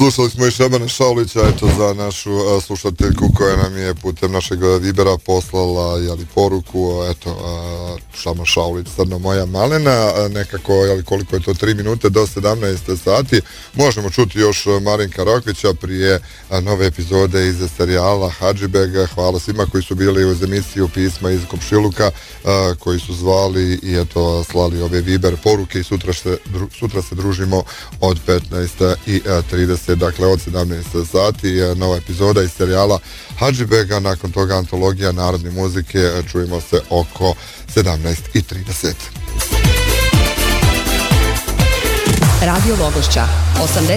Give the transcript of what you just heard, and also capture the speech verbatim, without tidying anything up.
Slušali smo i Šabana Šaulića, eto, za našu a, slušateljku koja nam je putem našeg Vibera poslala, jeli, poruku, eto, a, Šaban Šaulić, Crna moja malena, a, nekako, jeli, koliko je to, tri minute do sedamnaest sati, možemo čuti još Marinka Rokvića prije a, nove epizode iz serijala Hadžibeg. Hvala svima koji su bili uz emisiju Pisma iz Komšiluka, a, koji su zvali i eto, slali ove Viber poruke i sutra se, dru, sutra se družimo od petnaest i trideset. Dakle, od sedamnaest sati, nova epizoda iz serijala Hadžibega, nakon toga antologija narodne muzike, čujemo se oko sedamnaest i trideset. Radio Logošća, osamdeset